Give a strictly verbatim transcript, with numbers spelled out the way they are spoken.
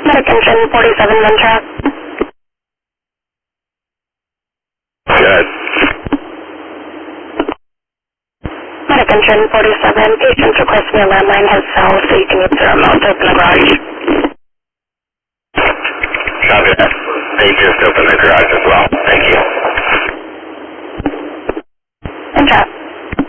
Medication forty-seven Ventura. Good. Medication forty-seven, patients requesting your landline has cell so you can use the remote to open the garage. Copy that. They just opened the garage as well. Thank you.